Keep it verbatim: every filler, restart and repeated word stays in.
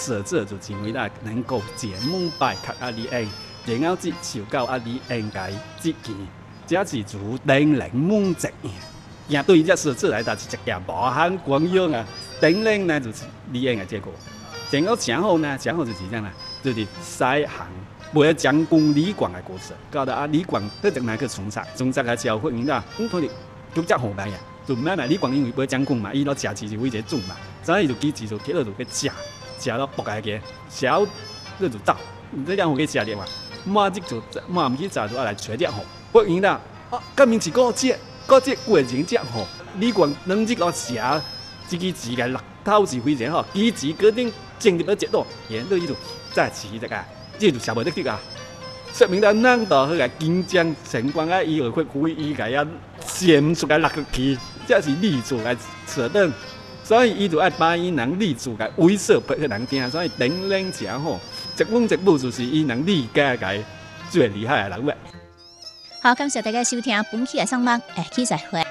舍者就认为啦，能够节目拜客啊李英，然后至受到啊李英嘅接见，这是如令人满足。也对这舍者来讲是一件无限光荣啊！顶令呢就是李英嘅结果，然后正好呢，正好就是这样啦，就是西行。为了将功李广的故事，搞到啊李广佢就来去从杀，从杀嘅时候，忽然啦，咁佢哋叫只后辈啊，就唔咩咪李广因为为将功嘛，伊攞食字就为只种嘛，所以就记字就贴落就去食，食到仆下嘅，食到佢就走，唔知點好去食啲嘛，馬即就馬唔去食就來找只號，忽然啦，啊，今面是嗰只，嗰只過人只號，李廣兩隻攞食，自己字嘅六頭是非常好，幾字嗰啲正入咗只度，然後呢度真係似只啊！这就吃不得的啊！说明咱咱到迄个金江城关啊，伊会故意个啊显出来落去，这是立主来扯灯，所以伊就爱把伊人立主个威慑俾个人听，所以顶冷正好，一本一部就是伊人理解个最厉害的人物。 好，感谢大家收听本期的上网，下期再会。